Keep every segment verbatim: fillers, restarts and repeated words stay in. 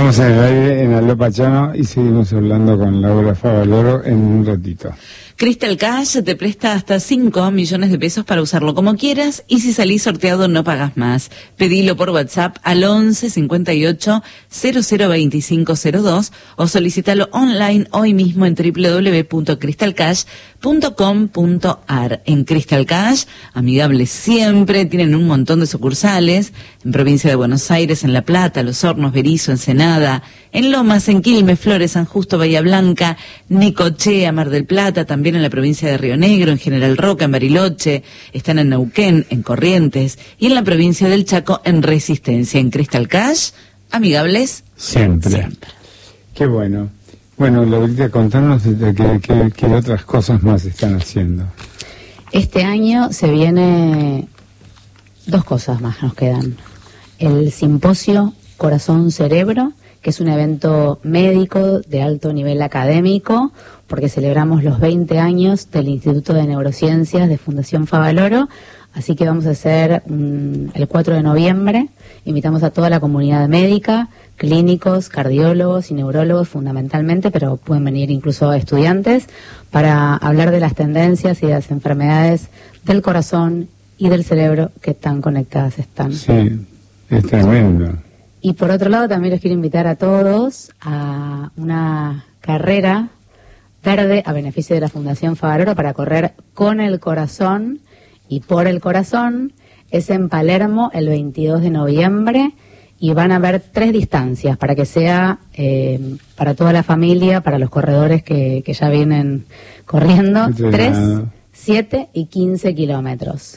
Estamos en el aire en Aló Pachano y seguimos hablando con Laura Favaloro en un ratito. Crystal Cash te presta hasta cinco millones de pesos para usarlo como quieras y si salís sorteado no pagas más. Pedilo por WhatsApp al once cincuenta y ocho cero cero veinticinco cero dos o solicítalo online hoy mismo en doble u doble u doble u punto crystal cash punto com punto a r. En Crystal Cash, amigables siempre, tienen un montón de sucursales en provincia de Buenos Aires, en La Plata, Los Hornos, Berisso, Ensenada, en Lomas, en Quilmes, Flores, San Justo, Bahía Blanca, Necochea, Mar del Plata, también en la provincia de Río Negro, en General Roca, en Bariloche, están en Neuquén, en Corrientes y en la provincia del Chaco, en Resistencia. En Crystal Cash, amigables siempre. siempre. Qué bueno. Bueno, Laurita, contanos de qué, qué, qué otras cosas más están haciendo. Este año se viene dos cosas más, nos quedan. El simposio Corazón-Cerebro, que es un evento médico de alto nivel académico, porque celebramos los veinte años del Instituto de Neurociencias de Fundación Favaloro, así que vamos a hacer um, el cuatro de noviembre, invitamos a toda la comunidad médica, clínicos, cardiólogos y neurólogos fundamentalmente, pero pueden venir incluso estudiantes, para hablar de las tendencias y de las enfermedades del corazón y del cerebro que tan conectadas están. Sí, es tremendo. Y por otro lado también les quiero invitar a todos a una carrera verde a beneficio de la Fundación Favaloro para correr con el corazón y por el corazón. Es en Palermo el veintidós de noviembre y van a haber tres distancias para que sea eh, para toda la familia, para los corredores que, que ya vienen corriendo, tres, siete y quince kilómetros.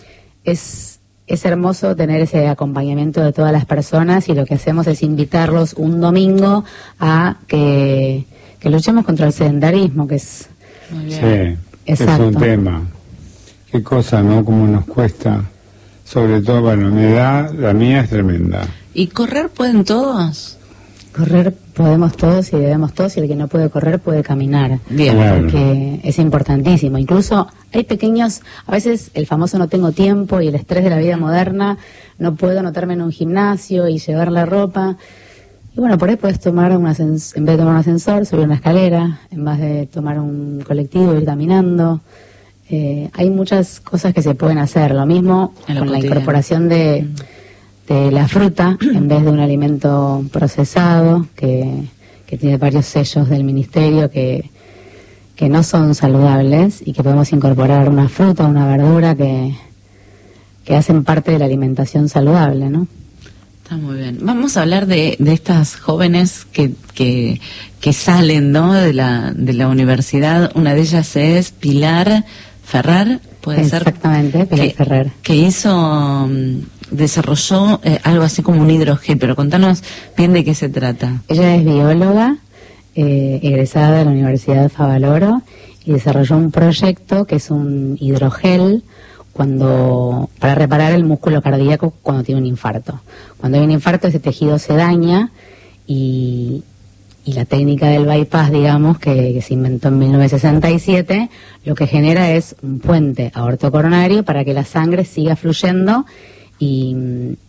Es, es hermoso tener ese acompañamiento de todas las personas y lo que hacemos es invitarlos un domingo a que, que luchemos contra el sedentarismo, que es... Muy bien. Sí, exacto. Es un tema. Qué cosa, ¿no? Cómo nos cuesta. Sobre todo, bueno, mi edad, la mía es tremenda. ¿Y correr pueden todos? Correr podemos todos y debemos todos, y el que no puede correr puede caminar. Bien. Claro. Porque es importantísimo. Incluso hay pequeños, a veces el famoso no tengo tiempo y el estrés de la vida moderna, no puedo anotarme en un gimnasio y llevar la ropa. Y bueno, por ahí puedes tomar un ascensor, en vez de tomar un ascensor, subir una escalera, en vez de tomar un colectivo, ir caminando. Eh, hay muchas cosas que se pueden hacer. Lo mismo con cotidiano. La incorporación de, de la fruta en vez de un alimento procesado que, que tiene varios sellos del ministerio que, que no son saludables, y que podemos incorporar una fruta, una verdura que, que hacen parte de la alimentación saludable, ¿no? Está muy bien. Vamos a hablar de, de estas jóvenes que, que, que salen, ¿no?, de la, de la universidad. Una de ellas es Pilar Ferrer, puede ser. Exactamente, Pilar que, Ferrer. Que hizo, desarrolló eh, algo así como un hidrogel, pero contanos bien de qué se trata. Ella es bióloga, eh, egresada de la Universidad de Favaloro, y desarrolló un proyecto que es un hidrogel cuando para reparar el músculo cardíaco cuando tiene un infarto. Cuando hay un infarto, ese tejido se daña y... y la técnica del bypass, digamos, que, que se inventó en mil novecientos sesenta y siete, lo que genera es un puente aortocoronario para que la sangre siga fluyendo. Y,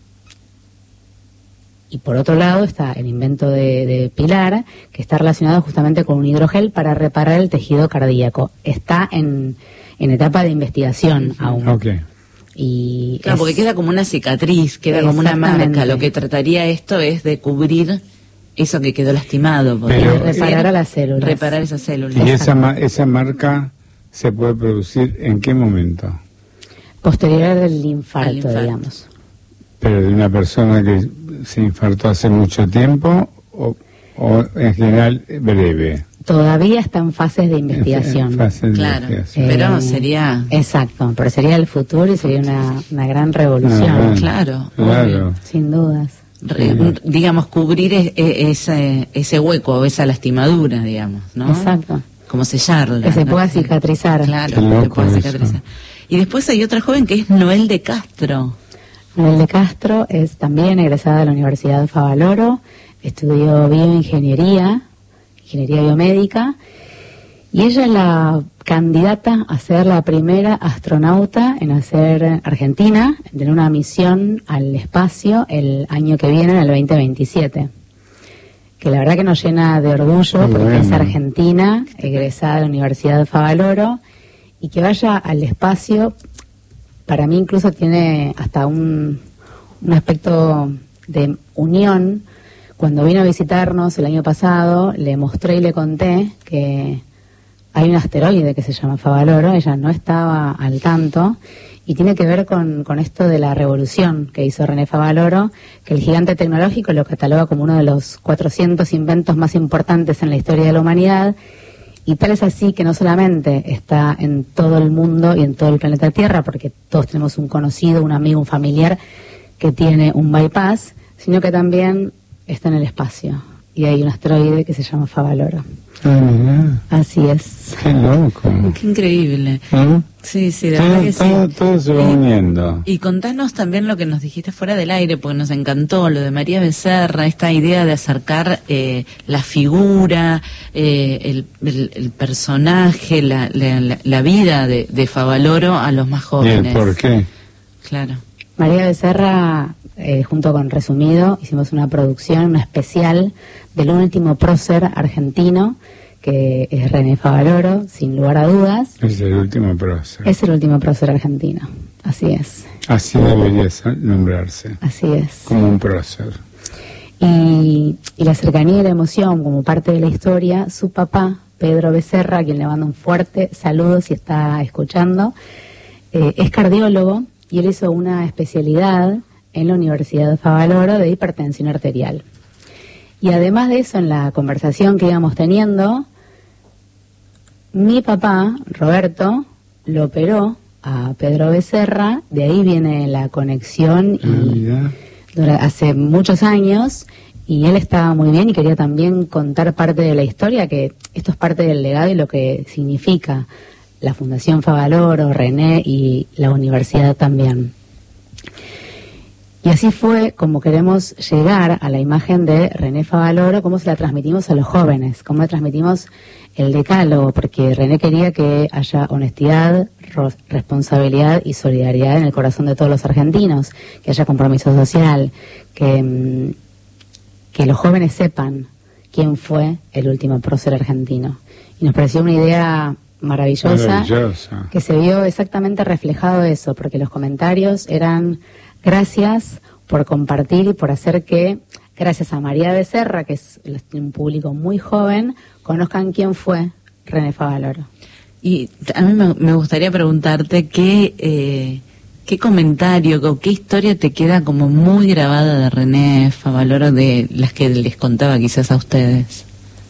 y por otro lado está el invento de, de Pilar, que está relacionado justamente con un hidrogel para reparar el tejido cardíaco. Está en, en etapa de investigación aún. Okay. Y claro, es, porque queda como una cicatriz, queda como una marca. Lo que trataría esto es de cubrir eso que quedó lastimado. Pero reparar a las células. Reparar esas células. ¿Y esa, ma esa marca se puede producir en qué momento? Posterior al infarto, al infarto, digamos. ¿Pero de una persona que se infartó hace mucho tiempo o, o en general breve? Todavía está en fases de investigación. En fases claro, de investigación. pero eh, sería... Exacto, pero sería el futuro y sería una, una gran revolución. Ah, bueno, claro, claro. Sin dudas. Re, digamos, cubrir es, es, ese, ese hueco o esa lastimadura, digamos, ¿no? Exacto. Como sellarla. Que se ¿no? pueda cicatrizar. Claro, Qué loco que pueda cicatrizar. eso. Y después hay otra joven que es Noel de Castro. Noel de Castro es también egresada de la Universidad de Favaloro, estudió bioingeniería, ingeniería biomédica, y ella es la candidata a ser la primera astronauta en hacer Argentina, en una misión al espacio el año que viene, en el veinte veintisiete. que la verdad que nos llena de orgullo porque bueno. es argentina, egresada de la Universidad de Favaloro, y que vaya al espacio, para mí incluso tiene hasta un, un aspecto de unión. Cuando vino a visitarnos el año pasado, le mostré y le conté que hay un asteroide que se llama Favaloro, ella no estaba al tanto, y tiene que ver con, con esto de la revolución que hizo René Favaloro, que el gigante tecnológico lo cataloga como uno de los cuatrocientos inventos más importantes en la historia de la humanidad, y tal es así que no solamente está en todo el mundo y en todo el planeta Tierra, porque todos tenemos un conocido, un amigo, un familiar que tiene un bypass, sino que también está en el espacio, y hay un asteroide que se llama Favaloro. Ah, mira. Así es. Qué loco. Qué increíble. ¿Eh? Sí, sí, de todo, verdad que todo, sí. Todo se va y, uniendo. Y contanos también lo que nos dijiste fuera del aire, porque nos encantó lo de María Becerra, esta idea de acercar eh, la figura, eh, el, el, el personaje, la, la, la vida de, de Favaloro a los más jóvenes. ¿Y el por qué? Claro. María Becerra, eh, junto con Resumido, hicimos una producción, una especial del último prócer argentino, que es René Favaloro, sin lugar a dudas. Es el último prócer. Es el último prócer argentino, así es. Así debería nombrarse. Así es. Como un prócer. Y, y la cercanía y la emoción como parte de la historia, su papá, Pedro Becerra, a quien le mando un fuerte saludo si está escuchando, eh, es cardiólogo y él hizo una especialidad en la Universidad de Favaloro de hipertensión arterial. Y además de eso, en la conversación que íbamos teniendo, mi papá, Roberto, lo operó a Pedro Becerra, de ahí viene la conexión, y ah, dura, hace muchos años, y él estaba muy bien y quería también contar parte de la historia, que esto es parte del legado y lo que significa la Fundación Favaloro, René y la universidad también. Y así fue como queremos llegar a la imagen de René Favaloro, cómo se la transmitimos a los jóvenes, cómo le transmitimos el decálogo, porque René quería que haya honestidad, responsabilidad y solidaridad en el corazón de todos los argentinos, que haya compromiso social, que, que los jóvenes sepan quién fue el último prócer argentino. Y nos pareció una idea maravillosa, maravillosa, que se vio exactamente reflejado eso, porque los comentarios eran: gracias por compartir y por hacer que, gracias a María Becerra, que es un público muy joven, conozcan quién fue René Favaloro. Y a mí me, me gustaría preguntarte qué, eh, qué comentario o qué historia te queda como muy grabada de René Favaloro, de las que les contaba quizás a ustedes.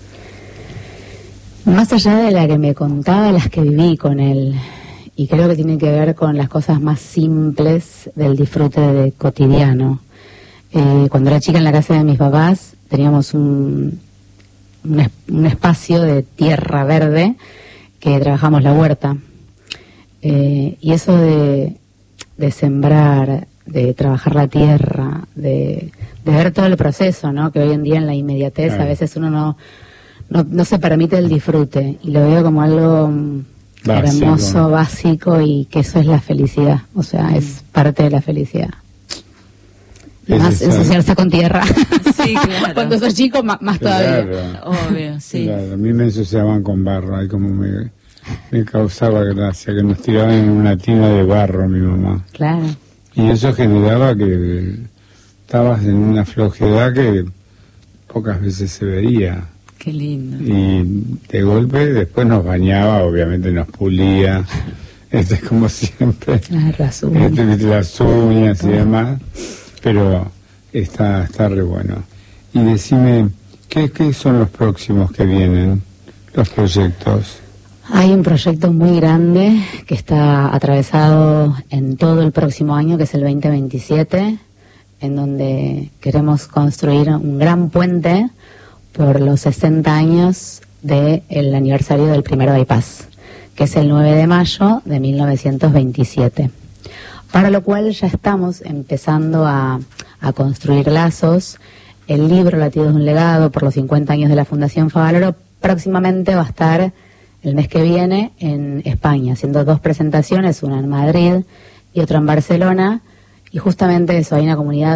Más allá de la que me contaba, las que viví con él, y creo que tiene que ver con las cosas más simples del disfrute de cotidiano. Eh, cuando era chica, en la casa de mis papás teníamos un, un, es, un espacio de tierra verde que trabajamos la huerta. Eh, y eso de, de sembrar, de trabajar la tierra, de, de ver todo el proceso, ¿no? Que hoy en día en la inmediatez claro. a veces uno no, no, no se permite el disfrute, y lo veo como algo básico, hermoso, básico, y que eso es la felicidad, o sea, mm. es parte de la felicidad. Es más ensuciarse con tierra. Sí, claro. Cuando sos chico, más, más claro. todavía. Obvio, sí. Claro. A mí me ensuciaban con barro, ahí como me, me causaba gracia, que nos tiraban en una tina de barro mi mamá. Claro. Y eso generaba que estabas en una flojedad que pocas veces se veía. Qué lindo. Y de golpe después nos bañaba, obviamente nos pulía, este como siempre, las uñas, este, las uñas y demás, pero está, está re bueno. Y decime, ¿qué, qué son los próximos que vienen, los proyectos? Hay un proyecto muy grande que está atravesado en todo el próximo año, que es el veinte veintisiete, en donde queremos construir un gran puente por los sesenta años del aniversario del primer bypass, que es el nueve de mayo de mil novecientos veintisiete. Para lo cual ya estamos empezando a, a construir lazos. El libro Latidos de un legado por los cincuenta años de la Fundación Favaloro próximamente va a estar el mes que viene en España, haciendo dos presentaciones, una en Madrid y otra en Barcelona, y justamente eso, hay una comunidad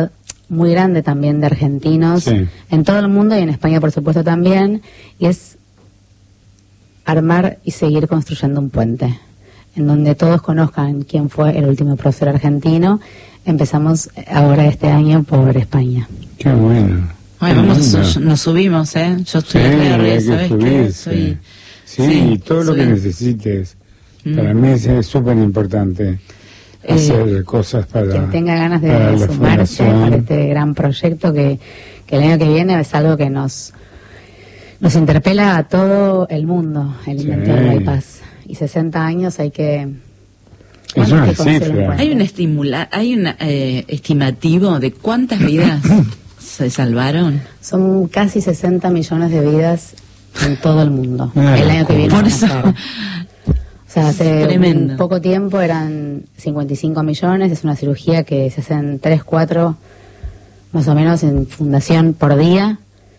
muy grande también de argentinos sí. en todo el mundo y en España por supuesto también, y es armar y seguir construyendo un puente en donde todos conozcan quién fue el último prócer argentino. Empezamos ahora este año por España. Qué bueno. Bueno, nos, nos subimos, ¿eh? Yo estoy sí, arriba, hay ¿sabes que qué? Soy... Sí, sí, todo lo soy... que necesites. Mm. Para mí es súper importante eh, hacer cosas para... Quien tenga ganas de para sumarse para este gran proyecto que, que el año que viene es algo que nos, nos interpela a todo el mundo, el sí. invento del bypass. Y sesenta años hay que... Es bueno, una que cifra. Hay un estimula, hay un eh, estimativo de cuántas vidas se salvaron. Son casi sesenta millones de vidas en todo el mundo. Ah, el año que viene. Por eso. O sea, hace Tremendo. un poco tiempo eran cincuenta y cinco millones. Es una cirugía que se hacen tres, cuatro, más o menos en fundación por día.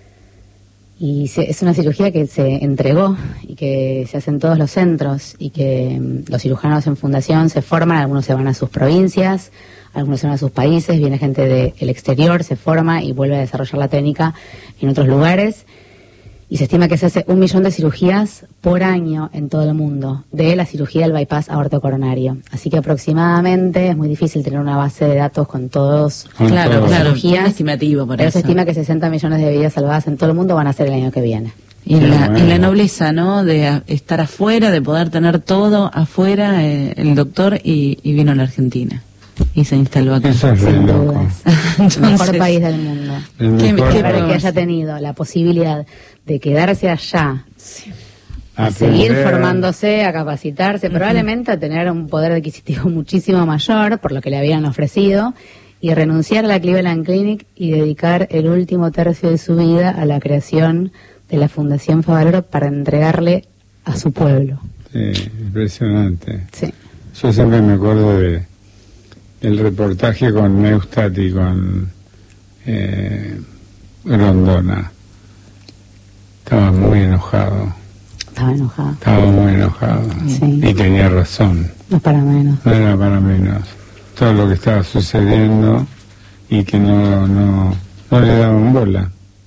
Y se, es una cirugía que se entregó y que se hace en todos los centros y que um, los cirujanos en fundación se forman, algunos se van a sus provincias, algunos se van a sus países, viene gente del exterior, se forma y vuelve a desarrollar la técnica en otros lugares. Y se estima que se hace un millón de cirugías por año en todo el mundo de la cirugía del bypass aortocoronario. Así que aproximadamente es muy difícil tener una base de datos con todos. Con claro, todo. claro, cirugías, un estimativo por pero eso. se estima que sesenta millones de vidas salvadas en todo el mundo van a ser el año que viene. Y la, bueno. y la nobleza, ¿no? De a, estar afuera, de poder tener todo afuera, eh, el doctor, y, y vino a la Argentina. Y se instaló acá. Eso es re Sin loco. dudas. Entonces, El mejor país del mundo. El ¿Qué- mejor qué Para país. que haya tenido la posibilidad de quedarse allá, a Aprender. seguir formándose, a capacitarse, uh-huh. probablemente a tener un poder adquisitivo muchísimo mayor por lo que le habían ofrecido, y renunciar a la Cleveland Clinic y dedicar el último tercio de su vida a la creación de la Fundación Favaloro para entregarle a su pueblo. Sí, impresionante. Sí. Yo siempre me acuerdo de el reportaje con Neustadt y con eh, Grondona. Estaba muy enojado. Estaba enojado. Estaba muy enojado. Sí. Y tenía razón. No para menos. No era para menos. Todo lo que estaba sucediendo y que no, no, no le daban bola.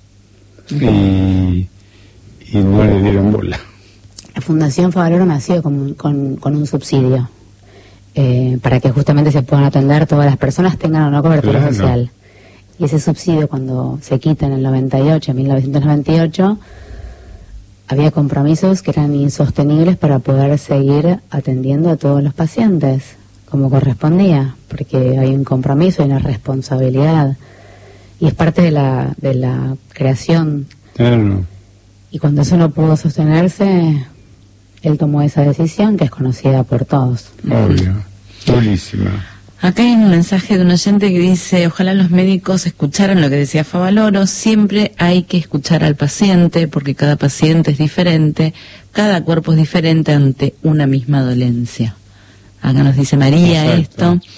Y, y no le dieron bola. La Fundación Favaloro nació con, con, con un subsidio eh, para que justamente se puedan atender todas las personas, tengan o no cobertura Claro. social. Y ese subsidio, cuando se quita en el noventa y ocho, en mil novecientos noventa y ocho, había compromisos que eran insostenibles para poder seguir atendiendo a todos los pacientes como correspondía, porque hay un compromiso y una responsabilidad, y es parte de la, de la creación. Claro. Y cuando eso no pudo sostenerse, él tomó esa decisión que es conocida por todos. Obvio. Durísima. Acá hay un mensaje de un oyente que dice: ojalá los médicos escucharan lo que decía Favaloro, siempre hay que escuchar al paciente porque cada paciente es diferente, cada cuerpo es diferente ante una misma dolencia. Acá nos dice María Exacto. esto.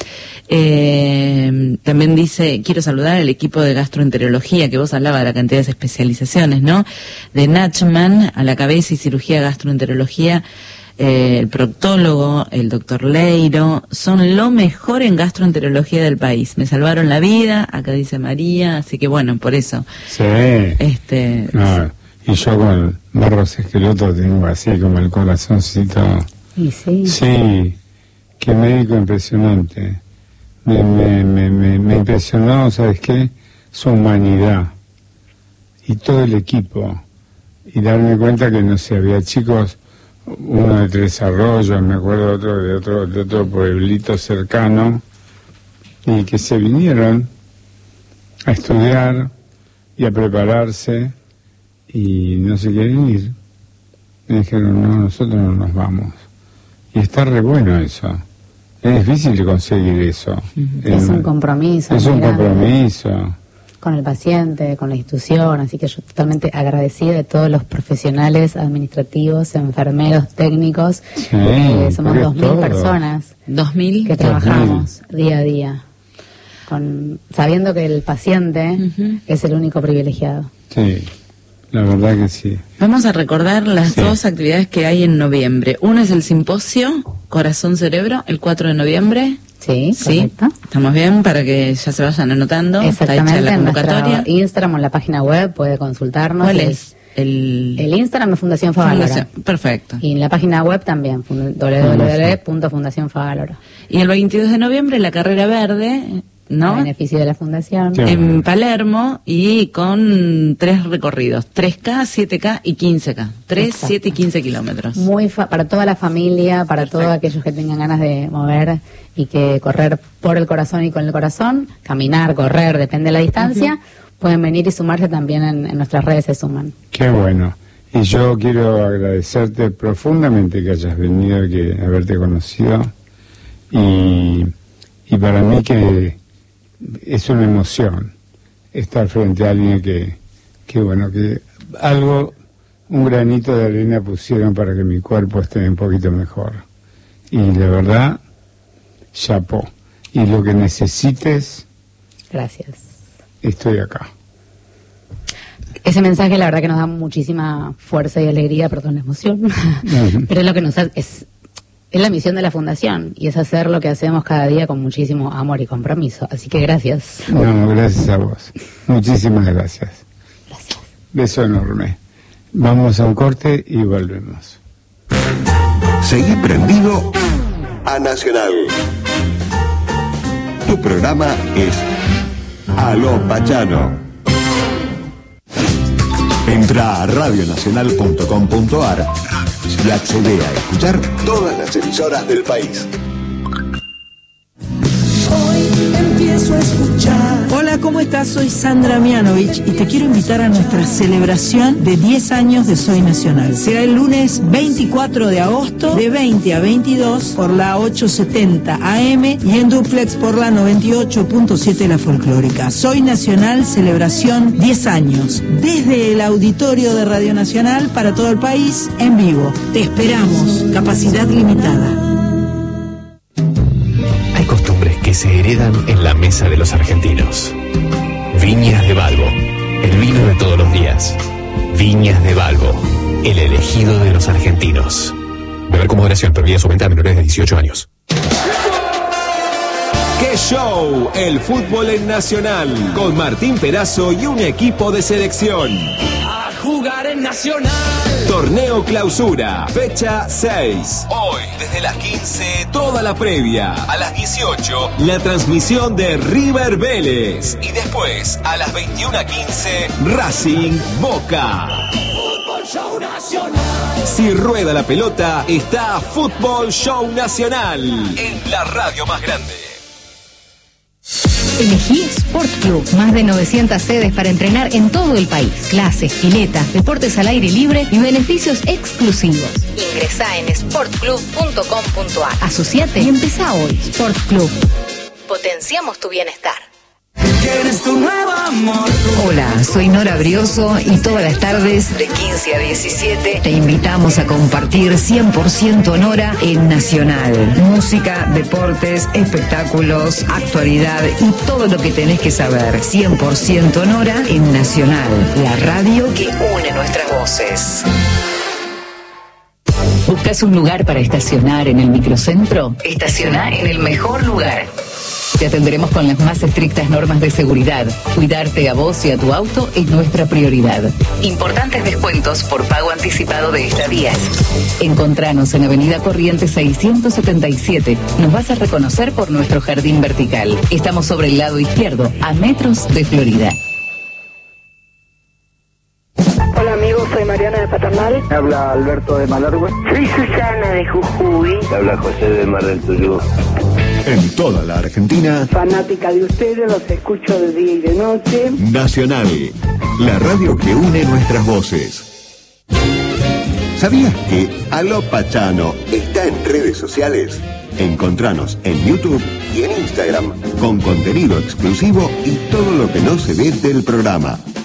Eh, también dice: quiero saludar al equipo de gastroenterología, que vos hablabas de la cantidad de especializaciones, ¿no? De Nachman a la cabeza y cirugía gastroenterología. Eh, el proctólogo, el doctor Leiro, son lo mejor en gastroenterología del país. Me salvaron la vida, acá dice María, así que bueno, por eso. Sí. Este, No, y yo con Barros Esqueloto tengo así como el corazoncito. Y sí, Sí, qué médico impresionante. Me, me, me, me, me impresionó, ¿sabes qué? Su humanidad y todo el equipo. Y darme cuenta que, no sé, había chicos, uno de Tres Arroyos, me acuerdo otro de otro de otro pueblito cercano, y que se vinieron a estudiar y a prepararse y no se quieren ir. Me dijeron: no, nosotros no nos vamos. Y está re bueno eso. Es difícil conseguir eso. es En- un compromiso. Es muy un grande compromiso. con el paciente, con la institución, así que yo totalmente agradecida de todos los profesionales administrativos, enfermeros, técnicos, Sí, porque somos porque dos mil todo. personas dos mil. que trabajamos día a día, con sabiendo que el paciente Ujú. es el único privilegiado. Sí, la verdad que sí. Vamos a recordar las Sí. dos actividades que hay en noviembre. Uno es el simposio Corazón Cerebro, el cuatro de noviembre. Sí, Sí, correcto. estamos bien para que ya se vayan anotando. Exactamente, Está hecha la en nuestro convocatoria. Instagram o en la página web puede consultarnos. ¿Cuál El- es? El, El Instagram es Fundación Favalora. Fundación- Perfecto. Y en la página web también, fun- doble u doble u doble u punto fundación favalora. Y el veintidós de noviembre la carrera verde, ¿no? A beneficio de la Fundación. Sí. En Palermo y con tres recorridos, tres K, siete K y quince K. tres, Exacto. siete y quince kilómetros. Muy fa- para toda la familia, para Perfecto. todos aquellos que tengan ganas de mover y que correr por el corazón y con el corazón, caminar, correr, depende de la distancia, pueden venir y sumarse también en, en nuestras redes, se suman. Qué bueno. Y yo quiero agradecerte profundamente que hayas venido, que haberte conocido. Y, y para mí que es una emoción estar frente a alguien que, que bueno, que algo, un granito de arena pusieron para que mi cuerpo esté un poquito mejor. Y la verdad, chapó. Y lo que necesites, Gracias. estoy acá. Ese mensaje la verdad que nos da muchísima fuerza y alegría, perdón, emoción, Ujú. pero es lo que nos hace, es, es la misión de la Fundación y es hacer lo que hacemos cada día con muchísimo amor y compromiso. Así que gracias. No, gracias a vos. Muchísimas gracias. Gracias. Beso enorme. Vamos a un corte y volvemos. Seguí prendido a Nacional. Tu programa es Aló Pachano. Entra a radio nacional punto com punto a r y accede a escuchar todas las emisoras del país. Hola, ¿cómo estás? Soy Sandra Mianovich y te quiero invitar a nuestra celebración de diez años de Soy Nacional. Será el lunes veinticuatro de agosto de veinte a veintidós por la ochocientos setenta A M y en duplex por la noventa y ocho punto siete La Folclórica. Soy Nacional, celebración diez años. Desde el auditorio de Radio Nacional para todo el país, en vivo. Te esperamos. Capacidad limitada. Hay costumbres que se heredan en la mesa de los argentinos. Viñas de Balbo, el vino de todos los días. Viñas de Balbo, el elegido de los argentinos. Beber con moderación, prohibida su venta a menores de dieciocho años. ¡Qué show! El fútbol en Nacional, con Martín Perazo y un equipo de selección. A jugar en Nacional. Torneo Clausura, fecha seis. Hoy, desde las quince, toda la previa. A las dieciocho, la transmisión de River Vélez. Y después, a las veintiuna quince, Racing Boca. Fútbol Show Nacional. Si rueda la pelota, está Fútbol Show Nacional. En la radio más grande. Elegí Sport Club, más de novecientas sedes para entrenar en todo el país. Clases, piletas, deportes al aire libre y beneficios exclusivos. Ingresá en sport club punto com punto a r. Asociate y empezá hoy. Sport Club. Potenciamos tu bienestar. ¿Quieres tu nuevo amor? Hola, soy Nora Brioso y todas las tardes de quince a diecisiete te invitamos a compartir cien por ciento Nora en Nacional. Música, deportes, espectáculos, actualidad y todo lo que tenés que saber. cien por ciento Nora en Nacional, la radio que une nuestras voces. ¿Buscas un lugar para estacionar en el microcentro? Estaciona en el mejor lugar. Te atenderemos con las más estrictas normas de seguridad. Cuidarte a vos y a tu auto es nuestra prioridad. Importantes descuentos por pago anticipado de estadías. Encontranos en Avenida Corrientes seiscientos setenta y siete. Nos vas a reconocer por nuestro jardín vertical. Estamos sobre el lado izquierdo, a metros de Florida. Hola amigos, soy Mariana de Paternal. Me habla Alberto de Malargüe. Soy Susana de Jujuy. Me habla José de Mar del Tuyú. En toda la Argentina, Fanática de ustedes, los escucho de día y de noche. Nacional, la radio que une nuestras voces. ¿Sabías que Aló Pachano está en redes sociales? Encontranos en YouTube y en Instagram con contenido exclusivo y todo lo que no se ve del programa.